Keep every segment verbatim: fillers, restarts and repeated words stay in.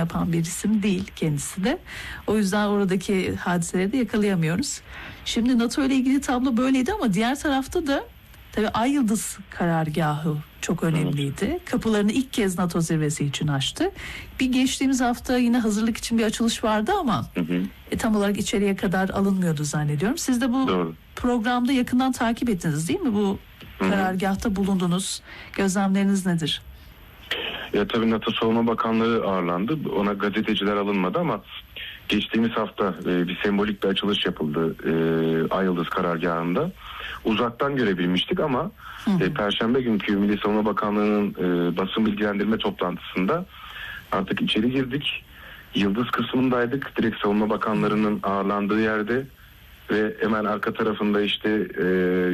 yapan bir isim değil kendisi de. O yüzden oradaki hadiseleri de yakalayamıyoruz. Şimdi NATO ile ilgili tablo böyleydi ama diğer tarafta da tabii Ay Yıldız karargahı çok önemliydi. Kapılarını ilk kez NATO zirvesi için açtı. Bir geçtiğimiz hafta yine hazırlık için bir açılış vardı ama hı hı. E, tam olarak içeriye kadar alınmıyordu zannediyorum. Siz de bu Doğru. programda yakından takip ettiniz değil mi? Bu hı hı. karargahta bulundunuz. Gözlemleriniz nedir? Ya tabii NATO Savunma Bakanlığı ağırlandı. Ona gazeteciler alınmadı ama geçtiğimiz hafta e, bir sembolik bir açılış yapıldı e, Ay Yıldız karargahında. Uzaktan görebilmiştik ama hı hı. E, Perşembe günkü Milli Savunma Bakanlığı'nın e, basın bilgilendirme toplantısında artık içeri girdik. Yıldız kısmındaydık. Direkt Savunma Bakanlarının ağırlandığı yerde ve hemen arka tarafında işte e,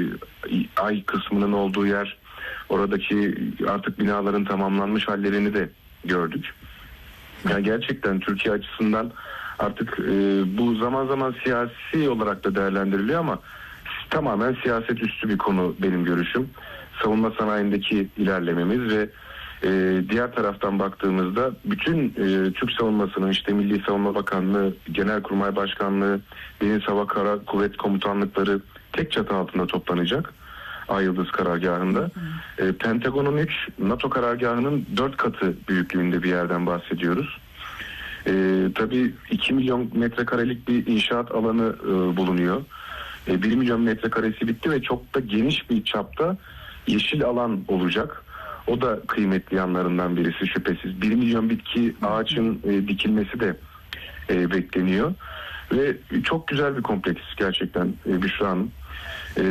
Ay kısmının olduğu yer, oradaki artık binaların tamamlanmış hallerini de gördük. Yani gerçekten Türkiye açısından artık e, bu zaman zaman siyasi olarak da değerlendiriliyor ama tamamen siyaset üstü bir konu benim görüşüm. Savunma sanayindeki ilerlememiz ve e, diğer taraftan baktığımızda bütün e, Türk savunmasının işte Milli Savunma Bakanlığı, Genelkurmay Başkanlığı, Deniz Hava Kara Kuvvet Komutanlıkları tek çatı altında toplanacak. Ay Yıldız karargahında. E, Pentagon'un üç, NATO karargahının dört katı büyüklüğünde bir yerden bahsediyoruz. E, tabii iki milyon metrekarelik bir inşaat alanı e, bulunuyor. E, bir milyon metrekaresi bitti ve çok da geniş bir çapta yeşil alan olacak. O da kıymetli yanlarından birisi şüphesiz. bir milyon bitki ağaçın e, dikilmesi de e, bekleniyor. Ve çok güzel bir kompleks gerçekten e, Büşra Hanım. E,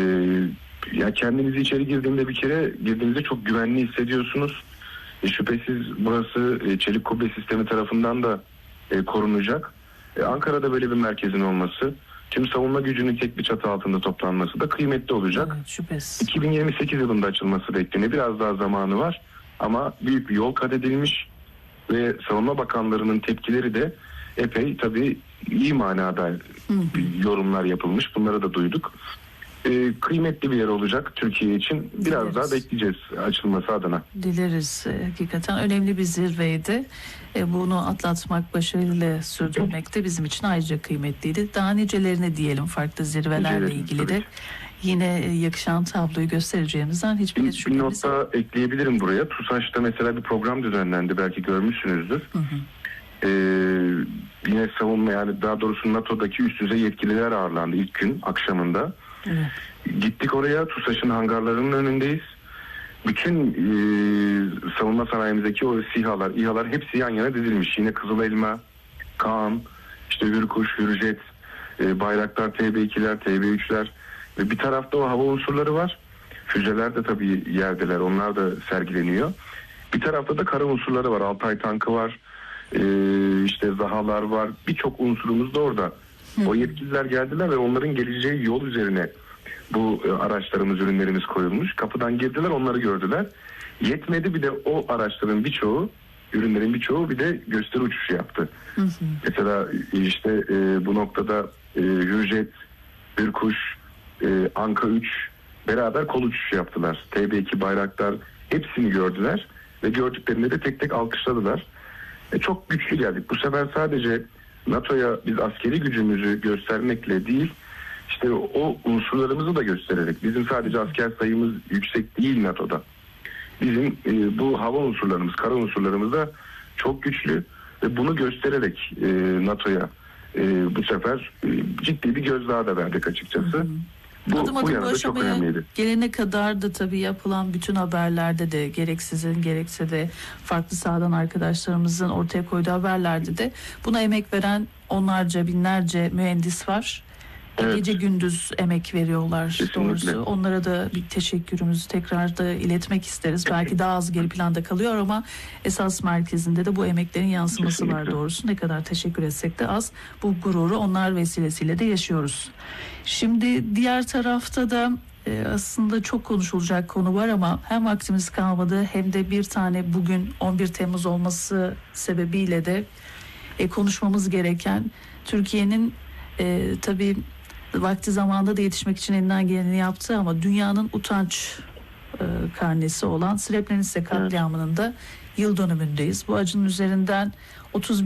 Ya kendinizi içeri girdiğinde bir kere girdiğinizde çok güvenli hissediyorsunuz. E, şüphesiz burası e, çelik kubbe sistemi tarafından da e, korunacak. E, Ankara'da böyle bir merkezin olması, tüm savunma gücünün tek bir çatı altında toplanması da kıymetli olacak. Evet, şüphesiz. iki bin yirmi sekiz yılında açılması bekleniyor. Biraz daha zamanı var ama büyük bir yol kat edilmiş ve savunma bakanlarının tepkileri de epey tabii iyi manada hı hı. yorumlar yapılmış. Bunları da duyduk. E, kıymetli bir yer olacak Türkiye için. Biraz Dileriz. daha bekleyeceğiz açılması adına. Dileriz. Hakikaten önemli bir zirveydi. E, bunu atlatmak, başarıyla sürdürmek de bizim için ayrıca kıymetliydi. Daha nicelerini diyelim farklı zirvelerle Nicelerini, ilgili de yine yakışan tabloyu göstereceğimizden hiçbir bir, bir not daha ekleyebilirim buraya. TUSAŞ'ta mesela bir program düzenlendi. Belki görmüşsünüzdür. Hı hı. Ee, yine savunma, yani daha doğrusu NATO'daki üst düzey yetkililer ağırlandı ilk gün akşamında. Evet. Gittik oraya, TUSAŞ'ın hangarlarının önündeyiz. Bütün e, savunma sanayimizdeki o SİHA'lar, İHA'lar hepsi yan yana dizilmiş. Yine Kızıl Elma, Kaan, işte Hürkuş, Hürjet, e, Bayraktar T B ikiler, T B üçler ve bir tarafta o hava unsurları var. Füzeler de tabii yerdeler, onlar da sergileniyor. Bir tarafta da kara unsurları var, Altay tankı var, e, işte ZAHA'lar var, birçok unsurumuz da orada. O yetkililer geldiler ve onların geleceği yol üzerine bu araçlarımız, ürünlerimiz koyulmuş. Kapıdan girdiler, onları gördüler. Yetmedi, bir de o araçların birçoğu, ürünlerin birçoğu bir de gösteri uçuşu yaptı. Hı hı. Mesela işte e, bu noktada e, Hürjet, Hürkuş, e, Anka üç beraber kol uçuşu yaptılar. T B iki, Bayraktar hepsini gördüler ve gördüklerinde de tek tek alkışladılar. E, çok güçlü geldik. Bu sefer sadece NATO'ya biz askeri gücümüzü göstermekle değil, işte o unsurlarımızı da göstererek, bizim sadece asker sayımız yüksek değil NATO'da. Bizim e, bu hava unsurlarımız, kara unsurlarımız da çok güçlü ve bunu göstererek e, NATO'ya e, bu sefer e, ciddi bir gözdağı da verdik açıkçası. Hı hı. Bu, adım adım bu bu aşamaya gelene kadar da tabii yapılan bütün haberlerde de, gerek sizin gerekse de farklı sahadan arkadaşlarımızın ortaya koyduğu haberlerde de buna emek veren onlarca, binlerce mühendis var. Evet. Gece gündüz emek veriyorlar. Kesinlikle. Doğrusu. Onlara da bir teşekkürümüzü tekrar da iletmek isteriz. Belki daha az geri planda kalıyor ama esas merkezinde de bu emeklerin yansıması Kesinlikle. var doğrusu. Ne kadar teşekkür etsek de az. Bu gururu onlar vesilesiyle de yaşıyoruz. Şimdi diğer tarafta da e, aslında çok konuşulacak konu var ama hem vaktimiz kalmadı hem de bir tane bugün on bir Temmuz olması sebebiyle de e, konuşmamız gereken Türkiye'nin e, tabii vakti zamanında da yetişmek için elinden geleni yaptı ama dünyanın utanç e, karnesi olan Srebrenica katliamının da yıl dönümündeyiz. Bu acının üzerinden otuz